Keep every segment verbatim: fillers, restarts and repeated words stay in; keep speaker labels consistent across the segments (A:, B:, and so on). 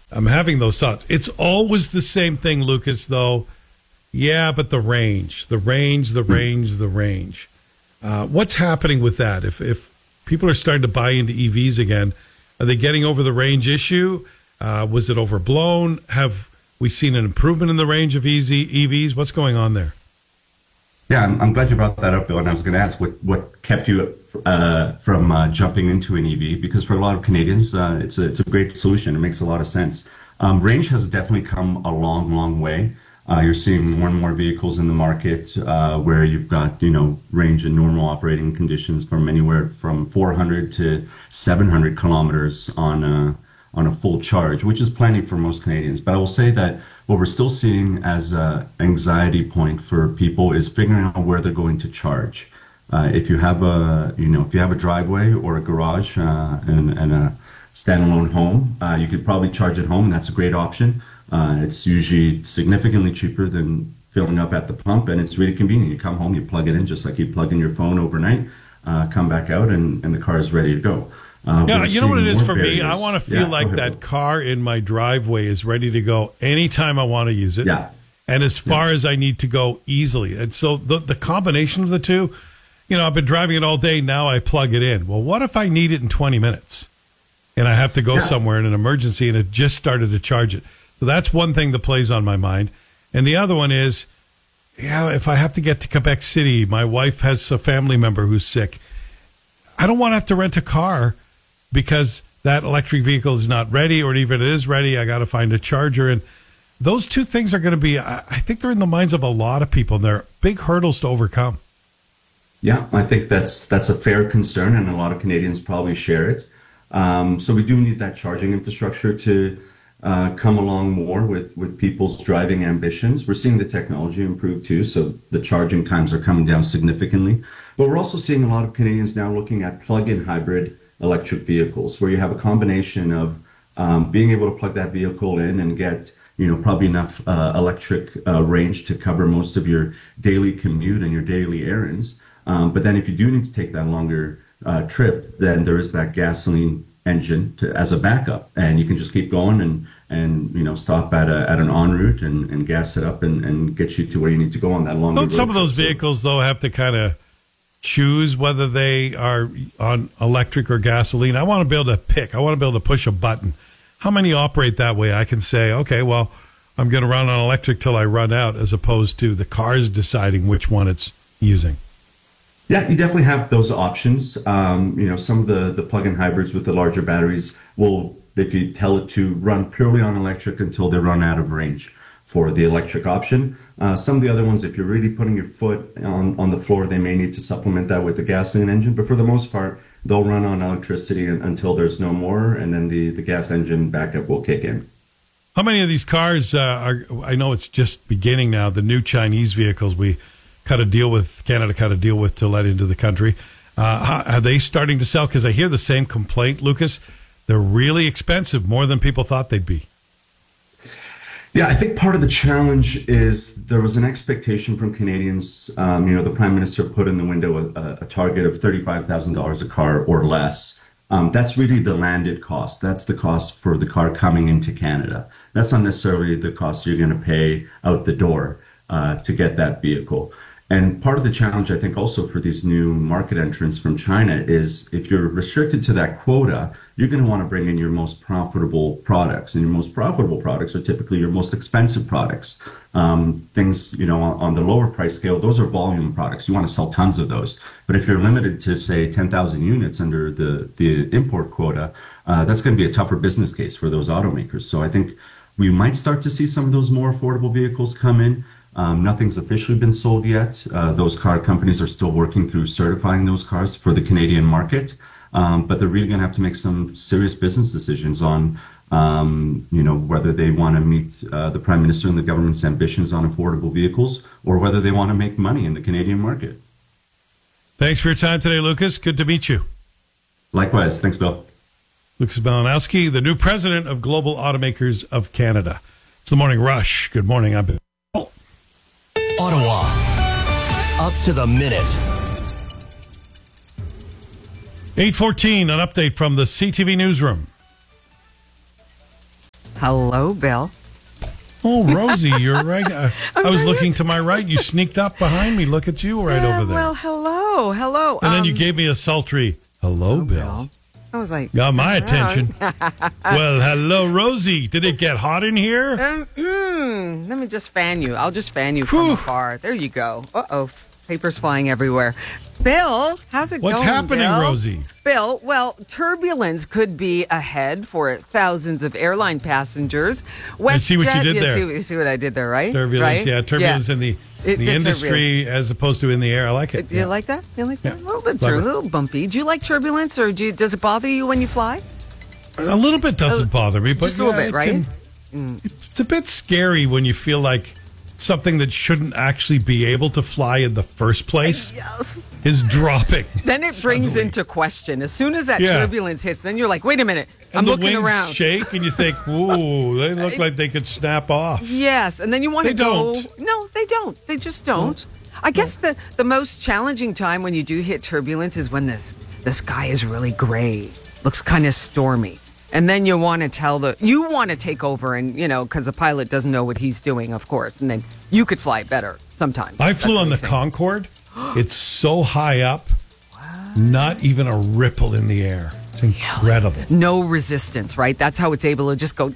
A: I'm having those thoughts. It's always the same thing, Lucas, though. Yeah, but the range, the range, the range, the range. Uh, what's happening with that? If if people are starting to buy into E Vs again, are they getting over the range issue? Uh, was it overblown? Have we seen an improvement in the range of E Vs? What's going on there?
B: Yeah, I'm, I'm glad you brought that up, Bill. And I was going to ask what, what kept you uh, from uh, jumping into an E V, because for a lot of Canadians, uh, it's, a, it's a great solution. It makes a lot of sense. Um, range has definitely come a long, long way. Uh, you're seeing more and more vehicles in the market uh, where you've got, you know, range in normal operating conditions from anywhere from four hundred to seven hundred kilometers on a, on a full charge, which is plenty for most Canadians. But I will say that what we're still seeing as an anxiety point for people is figuring out where they're going to charge. Uh, if you have a, you know, if you have a driveway or a garage uh, and, and a standalone home, uh, you could probably charge at home, and that's a great option. Uh, it's usually significantly cheaper than filling up at the pump, and it's really convenient. You come home, you plug it in just like you plug in your phone overnight, uh, come back out, and, and the car is ready to go. Uh,
A: yeah, you know what it is for
B: barriers.
A: me? I want to feel
B: yeah,
A: like that car in my driveway is ready to go anytime I want to use it,
B: yeah.
A: and as far
B: yeah.
A: as I need to go easily. And so the, the combination of the two, you know, I've been driving it all day, now I plug it in. Well, what if I need it in twenty minutes, and I have to go
B: yeah.
A: somewhere in an emergency, and it just started to charge it? So that's one thing that plays on my mind. And the other one is, yeah, if I have to get to Quebec City, my wife has a family member who's sick. I don't want to have to rent a car because that electric vehicle is not ready, or even if it is ready, I got to find a charger. And those two things are going to be, I think they're in the minds of a lot of people, and they're big hurdles to overcome.
B: Yeah, I think that's that's a fair concern, and a lot of Canadians probably share it. Um, so we do need that charging infrastructure to Uh, come along more with, with people's driving ambitions. We're seeing the technology improve too, so the charging times are coming down significantly. But we're also seeing a lot of Canadians now looking at plug-in hybrid electric vehicles, where you have a combination of um, being able to plug that vehicle in and get, you know, probably enough uh, electric uh, range to cover most of your daily commute and your daily errands. Um, but then if you do need to take that longer uh, trip, then there is that gasoline engine to, as a backup, and you can just keep going and and you know stop at a at an en route and, and gas it up and, and get you to where you need to go on that long.
A: Don't some of those vehicles though have to kind of choose whether they are on electric or gasoline? I want to be able to pick. I want to be able to push a button. How many operate that way? I can say, okay, well, I'm going to run on electric till I run out, as opposed to the cars deciding which one it's using.
B: Yeah, you definitely have those options. Um, you know, some of the, the plug-in hybrids with the larger batteries will, if you tell it to, run purely on electric until they run out of range for the electric option. Uh, some of the other ones, if you're really putting your foot on, on the floor, they may need to supplement that with the gasoline engine. But for the most part, they'll run on electricity until there's no more, and then the, the gas engine backup will kick in.
A: How many of these cars uh, are, I know it's just beginning now, the new Chinese vehicles we cut a deal with, Canada cut a deal with to let into the country. Uh, how, are they starting to sell? Because I hear the same complaint, Lucas. They're really expensive, more than people thought they'd be.
B: Yeah, I think part of the challenge is there was an expectation from Canadians. Um, you know, the Prime Minister put in the window a, a target of thirty-five thousand dollars a car or less. Um, that's really the landed cost. That's the cost for the car coming into Canada. That's not necessarily the cost you're going to pay out the door uh, to get that vehicle. And part of the challenge, I think, also for these new market entrants from China is if you're restricted to that quota, you're going to want to bring in your most profitable products. And your most profitable products are typically your most expensive products. Um, things, you know, on, on the lower price scale, those are volume products. You want to sell tons of those. But if you're limited to, say, ten thousand units under the, the import quota, uh, that's going to be a tougher business case for those automakers. So I think we might start to see some of those more affordable vehicles come in. Um, nothing's officially been sold yet. Uh, those car companies are still working through certifying those cars for the Canadian market. Um, but they're really going to have to make some serious business decisions on, um, you know, whether they want to meet uh, the Prime Minister and the government's ambitions on affordable vehicles, or whether they want to make money in the Canadian market.
A: Thanks for your time today, Lucas. Good to meet you.
B: Likewise. Thanks, Bill.
A: Lucas Malinowski, the new president of Global Automakers of Canada. It's the Morning Rush. Good morning. I'm Bill.
C: Ottawa, up to the minute.
A: eight fourteen, an update from the C T V newsroom.
D: Hello, Bill.
A: Oh, Rosie, you're right. I, I was looking to my right. You sneaked up behind me. Look at you right
D: Yeah,
A: over there.
D: Well, hello, hello.
A: and then you
D: Um,
A: gave me a sultry, hello, Bill.
D: I was like,
A: Got my
D: "What's wrong?"
A: attention. Well, hello, Rosie. Did it get hot in here?
D: Um, mm, let me just fan you. I'll just fan you from
A: Whew.
D: afar. There you go. Uh-oh. Papers flying everywhere. Bill, how's it
A: What's
D: going,
A: happening,
D: Bill?
A: Rosie?
D: Bill, well, turbulence could be ahead for thousands of airline passengers.
A: I see what you
D: WestJet-
A: did
D: you
A: there.
D: See, you see what I did there, right?
A: Turbulence,
D: Right?
A: yeah. Turbulence
D: Yeah.
A: in the,
D: It-
A: the
D: the
A: industry as opposed to in the air. I like it.
D: Do you
A: Yeah.
D: like that? You like that?
A: Yeah.
D: A little bit
A: Clever.
D: true, a little bumpy. Do you like turbulence, or do you, does it bother you when you fly?
A: A little bit doesn't bother me, but
D: Just a little
A: yeah,
D: bit,
A: it
D: right?
A: can- It's a bit scary when you feel like something that shouldn't actually be able to fly in the first place
D: Yes.
A: is dropping.
D: Then it brings
A: Suddenly.
D: into question. As soon as that
A: Yeah.
D: turbulence hits, then you're like, wait a minute.
A: And
D: I'm
A: the
D: looking
A: wings
D: around.
A: shake, and you think, "Ooh, they look like they could snap off."
D: Yes, and then you want
A: They
D: to go.
A: don't.
D: No, they don't. They just don't. I guess the the most challenging time when you do hit turbulence is when this the sky is really gray, looks kind of stormy, and then you want to tell the you want to take over, and you know because the pilot doesn't know what he's doing, of course, and then you could fly better sometimes.
A: I
D: That's
A: flew
D: what
A: on
D: you
A: the
D: think.
A: Concorde. It's so high up, not even a ripple in the air. It's incredible.
D: No resistance, right? That's how it's able to just go.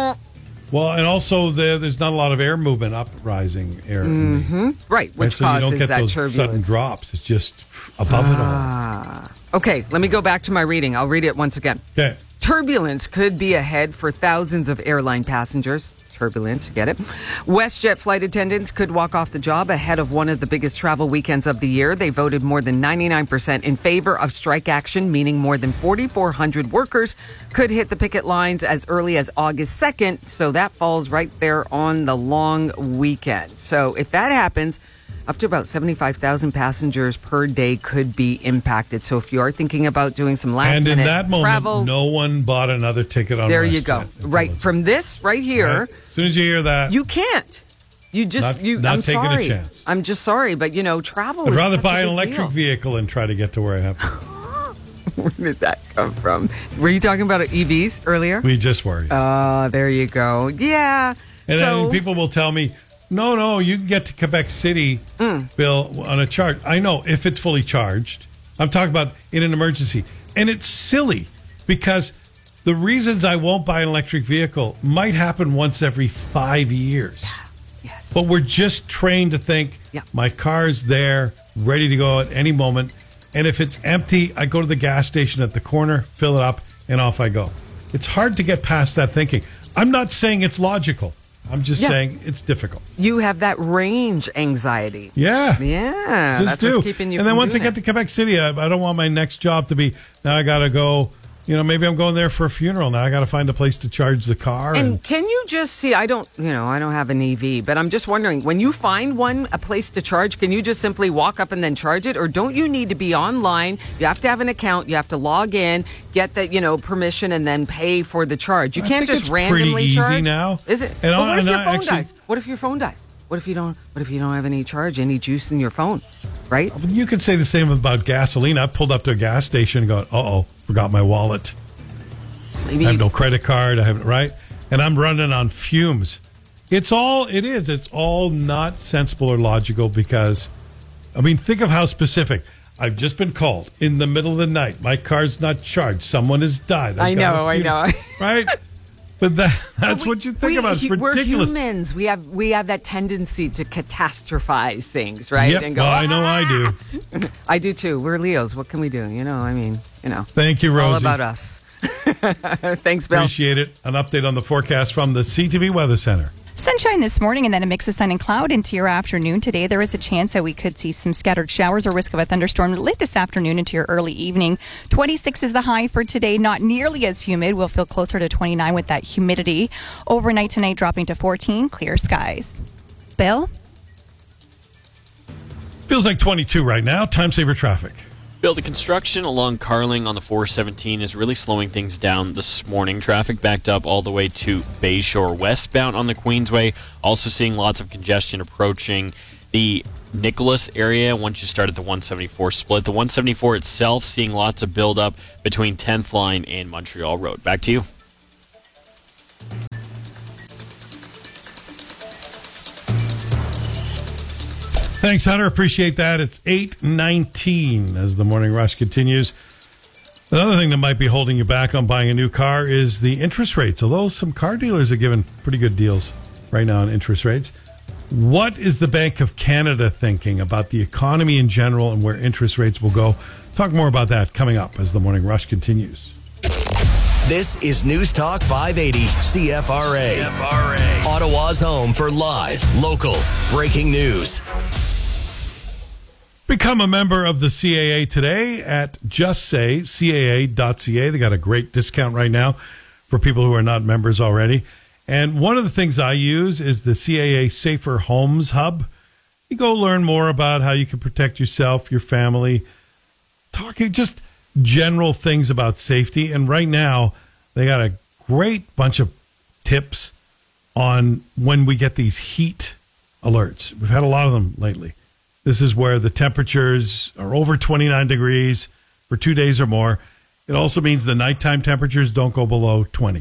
A: Well, and also the, there's not a lot of air movement up rising air. in the-
D: Right,
A: right,
D: which
A: so you
D: causes
A: don't get
D: that
A: those
D: turbulence.
A: sudden drops. It's just above it all.
D: Ah. Okay, let me go back to my reading. I'll read it once again.
A: Okay.
D: Turbulence could be ahead for thousands of airline passengers. Turbulence, get it? WestJet flight attendants could walk off the job ahead of one of the biggest travel weekends of the year. They voted more than ninety-nine percent in favor of strike action, meaning more than forty-four hundred workers could hit the picket lines as early as August second. So that falls right there on the long weekend. So if that happens, up to about seventy-five thousand passengers per day could be impacted. So if you are thinking about doing some last
A: And
D: minute
A: in that moment,
D: travel,
A: no one bought another ticket on
D: there you go.
A: WestJet until
D: Right
A: it's-
D: from this right here,
A: Right? As soon as you hear that,
D: you can't. You just
A: Not-
D: you.
A: not
D: I'm
A: taking a
D: sorry.
A: chance.
D: I'm just sorry, but you know, travel.
A: I'd
D: is
A: rather
D: such
A: buy
D: a
A: an
D: big
A: electric
D: deal.
A: vehicle and try to get to where I have to.
D: Where did that come from? Were you talking about E Vs earlier?
A: We just worry.
D: Uh, there you go. Yeah.
A: and
D: so,
A: then people will tell me, no, no, you can get to Quebec City,
D: Mm.
A: Bill, on a charge. I know, if it's fully charged. I'm talking about in an emergency. And it's silly because the reasons I won't buy an electric vehicle might happen once every five years.
D: yes.
A: But we're just trained to think
D: Yeah.
A: my car's there, ready to go at any moment. And if it's empty, I go to the gas station at the corner, fill it up, and off I go. It's hard to get past that thinking. I'm not saying it's logical. I'm just
D: Yeah.
A: saying it's difficult.
D: You have that range anxiety.
A: Yeah.
D: Yeah.
A: Just
D: that's
A: do.
D: what's keeping you
A: and then
D: from
A: once I
D: doing
A: get
D: it.
A: to Quebec City, I, I don't want my next job to be, now I got to go, you know, maybe I'm going there for a funeral. Now I got to find a place to charge the car. And,
D: And can you just see? I don't, you know, I don't have an E V, but I'm just wondering when you find one, a place to charge, can you just simply walk up and then charge it, or don't you need to be online? You have to have an account. You have to log in, get the, you know, permission, and then pay for the charge. You
A: I
D: can't
A: think
D: just
A: it's pretty
D: randomly
A: easy
D: charge.
A: now.
D: Is it?
A: And
D: But
A: I-
D: what if
A: and
D: your
A: I
D: phone
A: actually-
D: dies? What if your phone dies? What if you don't? What if you don't have any charge, any juice in your phone? Right?
A: you could say the same about gasoline. I pulled up to a gas station and go, uh oh, forgot my wallet.
D: Maybe
A: I have
D: you-
A: no credit card. I haven't, right? And I'm running on fumes. It's all, it is. It's all not sensible or logical because, I mean, think of how specific. I've just been called in the middle of the night. My car's not charged. Someone has died.
D: I
A: I've got
D: know,
A: a
D: I
A: funeral.
D: know.
A: Right? But that, that's
D: We-
A: what you think
D: we-
A: about. It's
D: hu-
A: ridiculous.
D: We're humans. We have we have that tendency to catastrophize things, right?
A: Yep.
D: And go,
A: Well, I know I do.
D: I do too. We're Leos. What can we do? You know, I mean, you know,
A: Thank you,
D: all
A: Rosie.
D: about us. Thanks, Bill.
A: Appreciate it. An update on the forecast from the C T V Weather Center.
E: Sunshine this morning and then a mix of sun and cloud into your afternoon. Today, there is a chance that we could see some scattered showers or risk of a thunderstorm late this afternoon into your early evening. twenty-six is the high for today. Not nearly as humid. We'll feel closer to twenty-nine with that humidity. Overnight tonight, dropping to fourteen. Clear skies. Bill?
A: Feels like twenty-two right now. Time saver traffic.
F: Bill, the construction along Carling on the four seventeen is really slowing things down this morning. Traffic backed up all the way to Bayshore westbound on the Queensway. Also seeing lots of congestion approaching the Nicholas area once you start at the one seventy-four split. The one seventy-four itself seeing lots of buildup between tenth Line and Montreal Road. Back to you.
A: Thanks, Hunter. Appreciate that. It's eight nineteen as the morning rush continues. Another thing that might be holding you back on buying a new car is the interest rates, although some car dealers are giving pretty good deals right now on interest rates. What is the Bank of Canada thinking about the economy in general and where interest rates will go? Talk more about that coming up as the morning rush continues.
C: This is News Talk five eighty C F R A. C F R A. Ottawa's home for live, local, breaking news.
A: Become a member of the C A A today at just say C A A dot C A. They got a great discount right now for people who are not members already. And one of the things I use is the C A A Safer Homes Hub. You go learn more about how you can protect yourself, your family, talking just general things about safety. And right now, they got a great bunch of tips on when we get these heat alerts. We've had a lot of them lately. This is where the temperatures are over twenty-nine degrees for two days or more. It also means the nighttime temperatures don't go below twenty.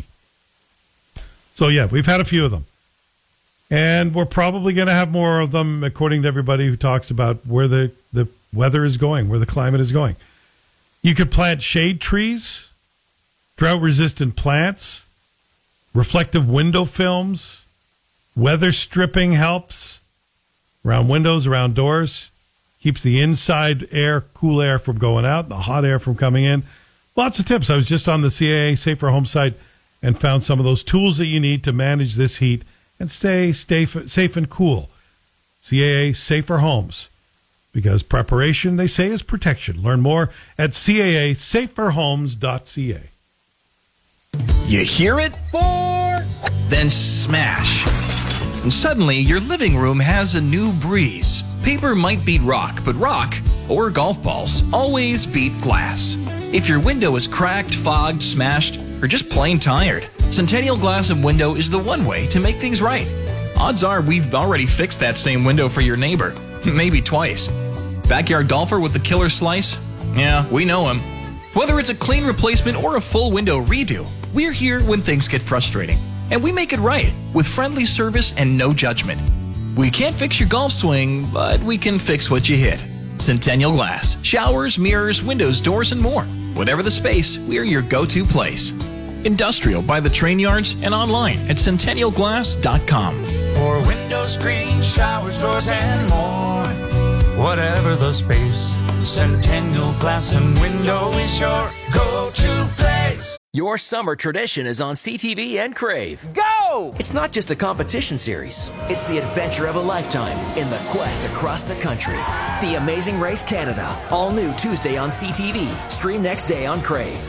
A: So, yeah, we've had a few of them. And we're probably going to have more of them, according to everybody who talks about where the, the weather is going, where the climate is going. You could plant shade trees, drought-resistant plants, reflective window films, weather stripping helps around windows, around doors, keeps the inside air, cool air from going out, the hot air from coming in. Lots of tips. I was just on the C A A Safer Home site and found some of those tools that you need to manage this heat and stay, stay safe and cool. C A A Safer Homes. Because preparation, they say, is protection. Learn more at C A A safer homes dot C A.
G: You hear it? Four. Then smash. And suddenly, your living room has a new breeze. Paper might beat rock, but rock, or golf balls, always beat glass. If your window is cracked, fogged, smashed, or just plain tired, Centennial Glass and Window is the one way to make things right. Odds are we've already fixed that same window for your neighbor. Maybe twice. Backyard golfer with the killer slice? Yeah, we know him. Whether it's a clean replacement or a full window redo, we're here when things get frustrating. And we make it right with friendly service and no judgment. We can't fix your golf swing, but we can fix what you hit. Centennial Glass. Showers, mirrors, windows, doors, and more. Whatever the space, we're your go-to place. Industrial by the train yards and online at centennial glass dot com.
H: For window screens, showers, doors, and more. Whatever the space, Centennial Glass and Window is your go-to place.
I: Your summer tradition is on C T V and Crave.
H: Go!
I: It's not just a competition series. It's the adventure of a lifetime in the quest across the country. The Amazing Race Canada. All new Tuesday on C T V. Stream next day on Crave.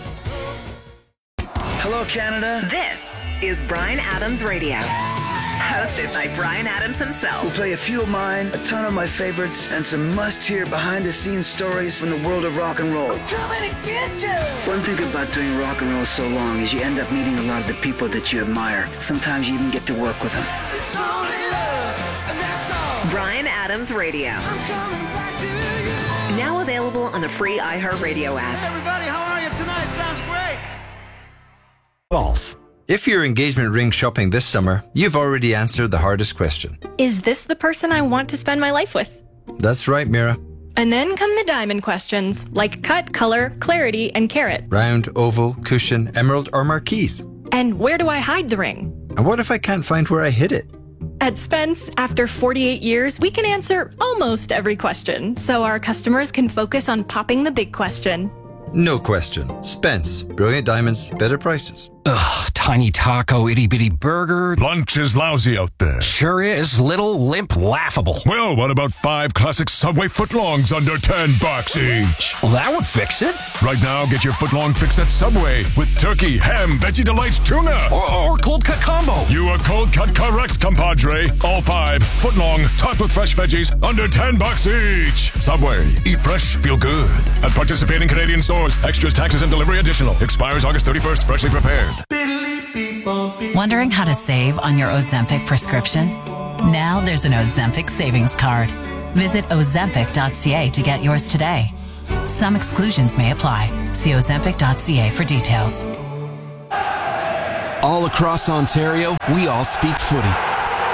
J: Hello, Canada.
K: This is Bryan Adams Radio. Hosted by Bryan Adams himself.
J: We'll play a few of mine, a ton of my favorites, and some must-hear behind-the-scenes stories from the world of rock and roll.
K: I'm coming to get you!
J: One thing about doing rock and roll so long is you end up meeting a lot of the people that you admire. Sometimes you even get to work with them.
K: It's only love, and that's all. Bryan Adams Radio. I'm coming back to you. Now available on the free iHeartRadio app.
H: Hey everybody, how are you tonight? Sounds great.
L: Golf. If you're engagement ring shopping this summer, you've already answered the hardest question.
M: Is this the person I want to spend my life with?
L: That's right, Mira.
M: And then come the diamond questions, like cut, color, clarity, and carat.
L: Round, oval, cushion, emerald, or marquise.
M: And where do I hide the ring?
L: And what if I can't find where I hid it?
M: At Spence, after forty-eight years, we can answer almost every question, so our customers can focus on popping the big question.
L: No question. Spence. Brilliant diamonds, better prices.
N: Ugh, tiny taco, itty-bitty burger.
O: Lunch is lousy out there.
N: Sure is. Little, limp, laughable.
O: Well, what about five classic Subway footlongs under ten bucks each?
N: Well, that would fix it.
O: Right now, get your footlong fix at Subway with turkey, ham, Veggie Delights, tuna.
N: Or, or cold cut combo.
O: You are cold cut correct, compadre. All five, footlong, topped with fresh veggies, under ten bucks each. Subway. Eat fresh, feel good. At participating Canadian stores. Extras, taxes, and delivery additional. Expires August thirty-first. Freshly prepared.
P: Wondering how to save on your Ozempic prescription? Now there's an Ozempic savings card. Visit ozempic dot c a to get yours today. Some exclusions may apply. See ozempic dot c a for details.
Q: All across Ontario, we all speak footy.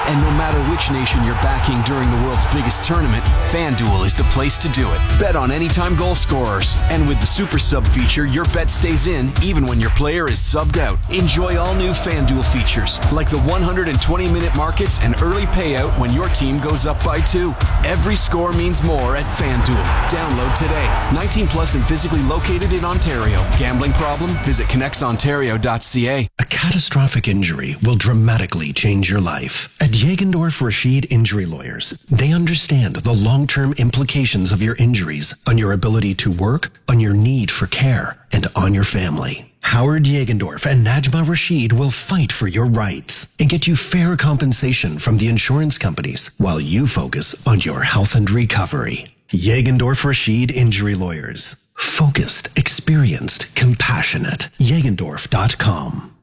Q: And no matter which nation you're backing during the world's biggest tournament, FanDuel is the place to do it. Bet on anytime goal scorers. And with the Super Sub feature, your bet stays in even when your player is subbed out. Enjoy all new FanDuel features, like the one hundred twenty minute markets and early payout when your team goes up by two. Every score means more at FanDuel. Download today. nineteen plus and physically located in Ontario. Gambling problem? Visit connects ontario dot c a.
R: A catastrophic injury will dramatically change your life. At Jagendorf Rashid Injury Lawyers, they understand the long-term implications of your injuries on your ability to work, on your need for care, and on your family. Howard Jagendorf and Najma Rashid will fight for your rights and get you fair compensation from the insurance companies while you focus on your health and recovery. Jagendorf Rashid Injury Lawyers. Focused, experienced, compassionate. Jagendorf dot com.